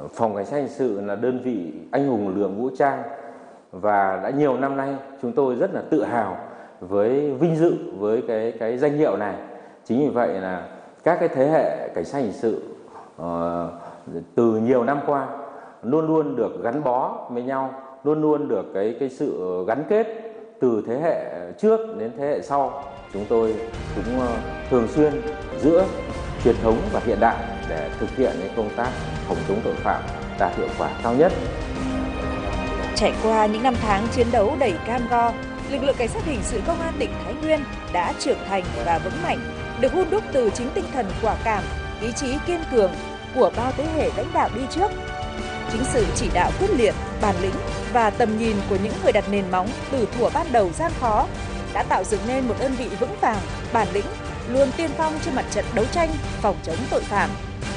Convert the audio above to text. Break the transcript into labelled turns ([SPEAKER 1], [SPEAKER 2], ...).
[SPEAKER 1] Phòng Cảnh sát Hình sự là đơn vị anh hùng lực lượng vũ trang và đã nhiều năm nay chúng tôi rất là tự hào với vinh dự với cái danh hiệu này. Chính vì vậy là các cái thế hệ cảnh sát hình sự từ nhiều năm qua luôn luôn được gắn bó với nhau, luôn luôn được cái sự gắn kết từ thế hệ trước đến thế hệ sau. Chúng tôi cũng thường xuyên giữa truyền thống và hiện đại để thực hiện cái công tác phòng chống tội phạm đạt hiệu quả cao nhất.
[SPEAKER 2] Trải qua những năm tháng chiến đấu đầy cam go, lực lượng cảnh sát hình sự công an tỉnh Thái Nguyên đã trưởng thành và vững mạnh, được hun đúc từ chính tinh thần quả cảm, ý chí kiên cường của bao thế hệ lãnh đạo đi trước. Chính sự chỉ đạo quyết liệt, bản lĩnh và tầm nhìn của những người đặt nền móng từ thuở ban đầu gian khó đã tạo dựng nên một đơn vị vững vàng, bản lĩnh, luôn tiên phong trên mặt trận đấu tranh phòng chống tội phạm.